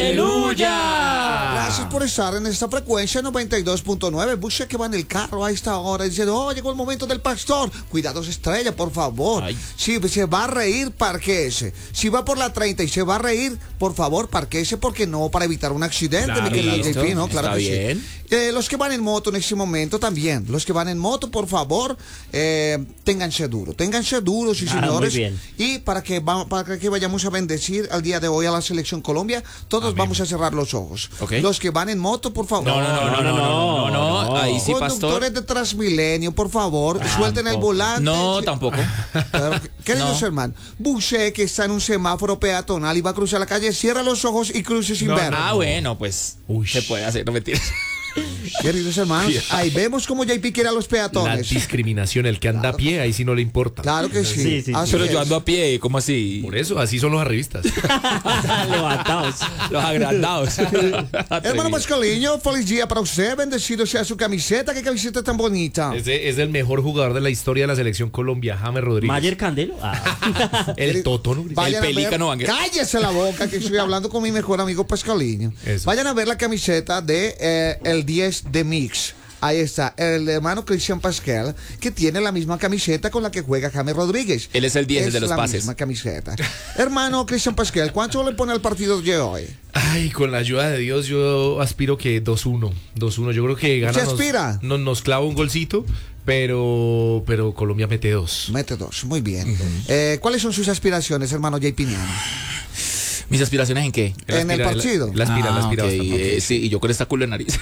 ¡Aleluya! Gracias por estar en esta frecuencia 92.9. Busca que va en el carro a esta hora diciendo, oh, llegó el momento del pastor. Cuidado, se estrella, por favor. Ay. Si se va a reír, parquéese. Si va por la 30 y se va a reír, por favor, parquéese, porque no, para evitar un accidente, Claro, mi querido listo. JP, ¿no? Claro Está que bien. sí. Los que van en moto en este momento también. Los que van en moto, por favor, ténganse duro. Ténganse duros, sí, señores. Muy bien. Y para que vayamos a bendecir al día de hoy a la Selección Colombia, todos Amén. vamos a cerrar los ojos. Ok. Los que van en moto, por favor. No. Ahí sí, pastor. Conductores de Transmilenio, por favor, suelten el volante. No, Sí. tampoco. Pero, queridos No. hermanos, Busé que está en un semáforo peatonal y va a cruzar la calle, cierra los ojos y cruce sin ver. Ah, bueno, pues Uy. se puede hacer, no mentiras. Queridos hermanos, ahí vemos como JP quiere a los La peatones. discriminación, el que anda a pie, ahí sí no le importa. Claro que sí. Sí, sí, Así Pero es. yo ando a pie, ¿cómo así? Por eso, así son los arribistas. Levantados. Los agrandados. Hermano Pascaliño, feliz día para usted. Bendecido sea su camiseta. Qué camiseta tan bonita. Es el mejor jugador de la historia de la selección Colombia, James Rodríguez. Mayer Candelo. El Toto, ¿no? Vayan a ver- pelícano Ángel. Cállese la boca, que estoy hablando con mi mejor amigo Pascaliño. Eso. Vayan a ver la camiseta de el 10 de Mix. Ahí está, el hermano Cristian Pascal, que tiene la misma camiseta con la que juega James Rodríguez. Él es el 10, el de los la pases. misma camiseta. Hermano Cristian Pascal, ¿cuánto le pone al partido de hoy? Ay, con la ayuda de Dios yo aspiro que 2-1. 2-1, yo creo que gana. ¿Se aspira? Nos clava un golcito, pero Colombia mete 2. Mete 2, muy bien. ¿Cuáles son sus aspiraciones, hermano Jay Piñano? ¿Mis aspiraciones en qué? En el partido. La aspira ok, bastante. sí, y yo con esta culo de nariz.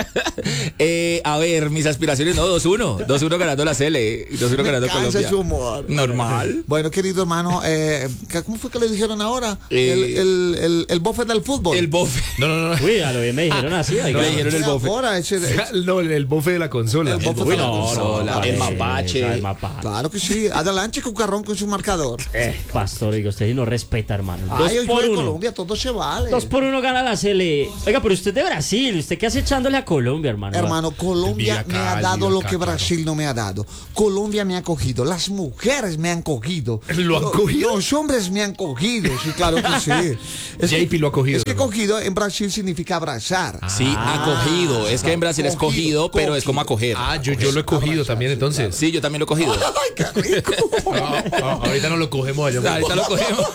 A ver, mis aspiraciones, no, 2-1. 2-1 ganando la Cele. 2-1 Me ganando cansa Colombia. su humor. Normal. Bueno, querido hermano, ¿cómo fue que le dijeron ahora? El bofe del fútbol. El bofe. No. Uy, a lo bien me dijeron así. oiga. le dijeron el bofe. Ahora, No, el bofe de la consola. El bofe Uy, de la no, consola. el mapache. El mapache. Claro que sí. Adelante, Cucarrón, con su marcador. Pastor, digo, usted sí no respeta, hermano. Ay, 2 hoy por juega 1. Colombia, todo se vale. 2 por 1 gana la Cele. Oiga, pero usted es de Brasil. ¿Usted qué hace echándole a Colombia, hermano? Hermano, Colombia Envidia me ha cálido dado lo acá, que claro. Brasil no me ha dado. Colombia me ha cogido, las mujeres me han cogido. ¿Lo han cogido? Los hombres me han cogido, sí, claro que sí. JP lo ha cogido, Es que hermano. cogido en Brasil significa abrazar. Sí, acogido. Es que en Brasil es cogido, pero es como acoger. Ah, yo lo he cogido también entonces. Sí, yo también lo he cogido. Ay, qué rico. Ahorita no lo cogemos allá. Ahorita lo cogemos.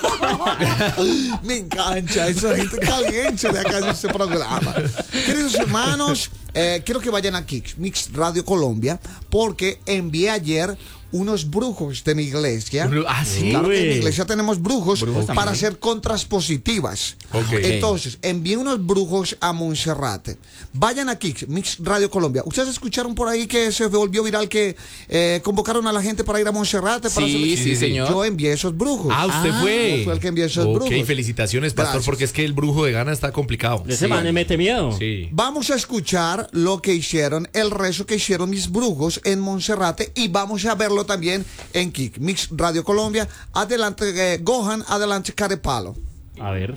Me engancha esa gente caliente de acá de este programa. Queridos hermanos, quiero que vayan a Kicks, Mix Radio Colombia, porque envié ayer unos brujos de mi iglesia. Ah, sí. Claro que en mi Uy. iglesia tenemos brujos Brujos para también. hacer contras positivas. Ok. Entonces, envié unos brujos a Monserrate. Vayan a Kicks, Mix Radio Colombia. ¿Ustedes escucharon por ahí que se volvió viral que convocaron a la gente para ir a Monserrate? Para Sí, hacer- sí, señor. Yo envié esos brujos. Ah, usted fue. yo fui el que envió esos Ok, brujos. felicitaciones, pastor, Gracias. porque es que el brujo de Gana está complicado. Ese man le mete miedo. Sí. Vamos a escuchar lo que hicieron, el rezo que hicieron mis brujos en Monserrate y vamos a verlo también en Kik, Mix Radio Colombia. Adelante, Gohan, adelante, Carepalo. A ver.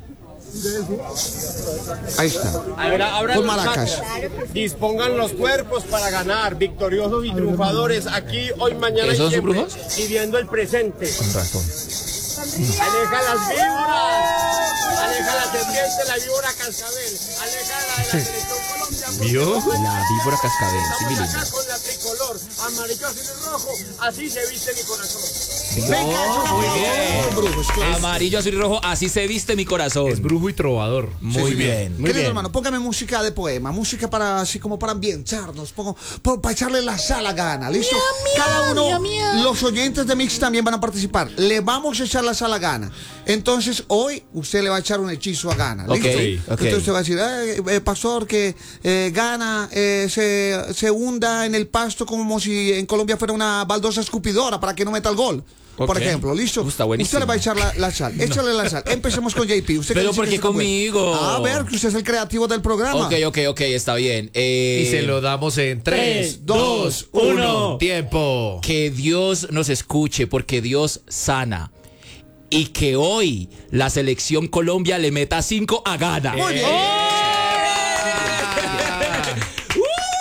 Ahí está. Abran Con los maracas. sacos. Dispongan los cuerpos para ganar, victoriosos y triunfadores aquí, hoy, mañana y ¿Esos son siempre, brujos? viviendo el presente. Con razón. Aleja las víboras, aleja la serpiente, la víbora cascabel, aleja la de la selección Colombia. porque ¿Vio? no puede La víbora cascabel, sí, mi Estamos lindo. acá con la tricolor, amarillo, azul y rojo, así se viste mi corazón. Venga, esos Muy brujos, bien. esos brujos, claro. Amarillo, azul y rojo, así se viste mi corazón. Es brujo y trovador. Muy bien. Muy Querido bien. hermano, póngame música de poema, música para así como para ambientarnos, para echarle la sal a Gana, ¿listo? Cada uno, los oyentes de Mix también van a participar. Le vamos a echar la sal a Gana. Entonces, hoy usted le va a echar un hechizo a Gana, ¿listo? Ok, ok. Entonces usted va a decir, pastor, que Gana se hunda en el pasto como si en Colombia fuera una baldosa escupidora para que no meta el gol. Por Ok. ejemplo, ¿listo? Está buenísimo. Usted le va a echar la sal. Échale la sal. Empecemos con JP. ¿Usted Pero dice ¿por que qué está bueno? conmigo? A ver, que usted es el creativo del programa. Ok, está bien. Y se lo damos en 3, 2, 1. Tiempo. Que Dios nos escuche porque Dios sana. Y que hoy la selección Colombia le meta 5 a Gana. Muy bien.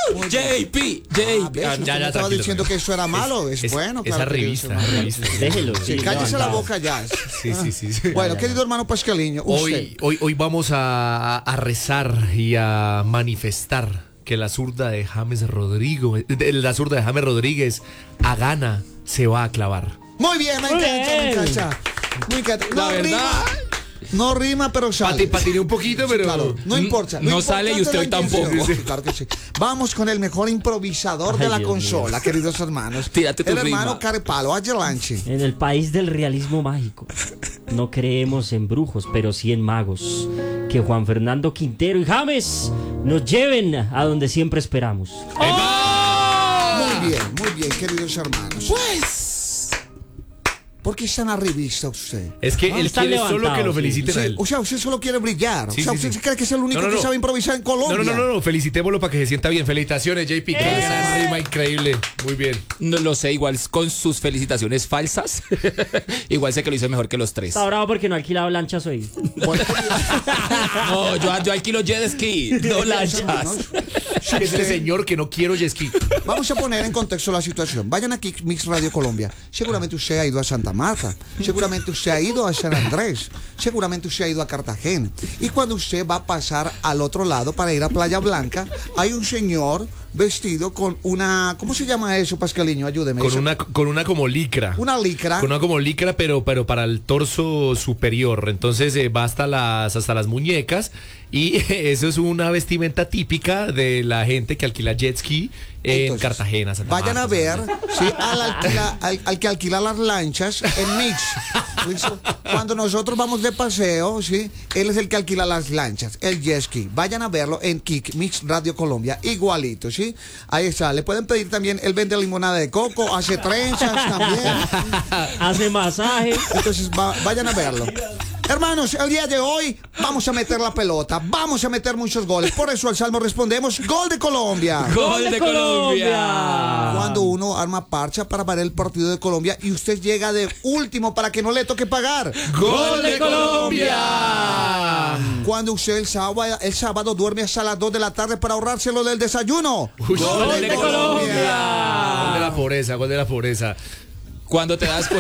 JP. ¿Ves? ya, Usted me estaba tranquilo, diciendo que eso era malo. Es bueno, Esa claro. que revista, eso es malo. revista. Déjelo. Sí, sí, cállese la levantado. boca ya. Sí. Bueno, querido hermano Pascaliño, usted. Hoy vamos a rezar y a manifestar que la zurda de James Rodríguez a Gana se va a clavar. Muy bien, me encanta. Me encanta. La verdad. No rima, pero sale. Patiné un poquito, pero... Claro, no importa. No Lo sale y usted hoy importante es la tampoco. intención. Sí, claro que sí. Vamos con el mejor improvisador de Ay, la Dios consola, queridos hermanos. Tírate tu el hermano rima. Carepalo, adelante. En el país del realismo mágico, no creemos en brujos, pero sí en magos. Que Juan Fernando Quintero y James nos lleven a donde siempre esperamos. Muy bien, queridos hermanos. Pues. ¿Por qué están arribista usted? Es que él Están quiere solo que levantados, lo sí. feliciten Sí, a él. o sea, usted solo quiere brillar. Sí, o sea, sí, usted sí. cree que es el único No, no, que no. sabe improvisar en Colombia. No, felicitémoslo para que se sienta bien. Felicitaciones, JP. Qué gran rima increíble. Muy bien. No lo sé, igual con sus felicitaciones falsas. Igual sé que lo hizo mejor que los tres. Está bravo porque no ha alquilado lanchas hoy. No, yo alquilo jet ski, no lanchas. Es el señor que no quiero jet ski. Vamos a poner en contexto la situación. Vayan aquí, Mix Radio Colombia. Seguramente usted ha ido a Santa Marta. Seguramente usted ha ido a San Andrés. Seguramente usted ha ido a Cartagena. Y cuando usted va a pasar al otro lado para ir a Playa Blanca, hay un señor vestido con una... ¿Cómo se llama eso, Pascaliño? Ayúdeme. Con una como licra. Una licra. Con una como licra, pero para el torso superior. Entonces va hasta las muñecas. Y eso es una vestimenta típica de la gente que alquila jet ski en Entonces, Cartagena. Santa vayan Marta, a ver ¿sí? al que alquila las lanchas en Mix. ¿Listo? Cuando nosotros vamos de paseo, ¿sí? Él es el que alquila las lanchas, el jet ski. Vayan a verlo en Kik Mix Radio Colombia, igualito, ¿sí? Ahí está. Le pueden pedir también, él vende limonada de coco, hace trenzas también. Hace masaje. Entonces vayan a verlo. Hermanos, el día de hoy vamos a meter la pelota, vamos a meter muchos goles. Por eso al Salmo respondemos, gol de Colombia. ¡Gol de Colombia! Cuando uno arma parcha para parar el partido de Colombia y usted llega de último para que no le toque pagar. ¡Gol de Colombia! Cuando usted el sábado duerme hasta las 2 de la tarde para ahorrárselo del desayuno. Uy, ¡Gol de Colombia! Gol de la pobreza, gol de la pobreza. Cuando te das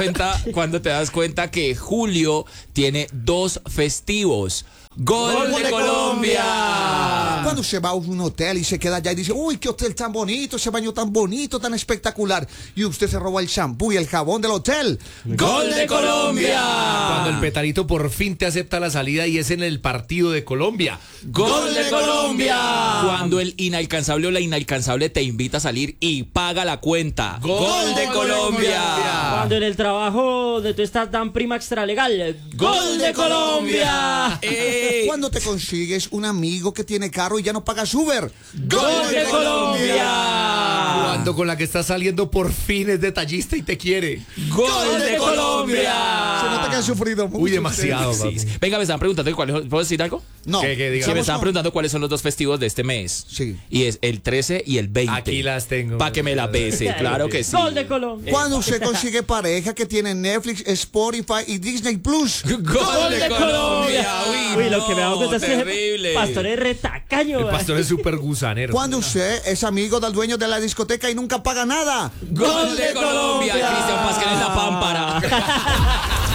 cuenta que julio tiene 2 festivos. ¡Gol de Colombia! Cuando se va a un hotel y se queda allá y dice, uy, qué hotel tan bonito, ese baño tan bonito, tan espectacular. Y usted se roba el shampoo y el jabón del hotel. ¡Gol de Colombia! Cuando el petarito por fin te acepta la salida y es en el partido de Colombia. ¡Gol de Colombia! Cuando el inalcanzable o la inalcanzable te invita a salir y paga la cuenta. ¡Gol de Colombia! Cuando en el trabajo donde tú estás dan prima extra legal. ¡Gol de Colombia! Cuando te consigues un amigo que tiene carro y ya no pagas Uber. ¡Gol de Colombia! Cuando con la que estás saliendo por fin es detallista y te quiere. ¡Gol de Colombia! Se nota que has sufrido mucho. Uy, demasiado. Sí, papi. sí. Venga, me estaban preguntando cuáles. ¿Puedo decir algo? No. ¿Qué? Diga. Sí, me Vamos estaban con- preguntando cuáles son los 2 festivos de este mes. Sí. Y es el 13 y el 20. Aquí las tengo. Para que me las bese, claro que sí. Gol de Colombia. Cuando usted consigue pareja que tiene Netflix, Spotify y Disney Plus. ¡Gol de Colombia! Uy, lo que me hago cuenta es que terrible. Pastor es retacaño. El pastor es súper gusanero. Cuando usted es amigo del dueño de la discoteca y nunca paga nada. ¡Gol de Colombia! Cristian Pascal en la pámpara.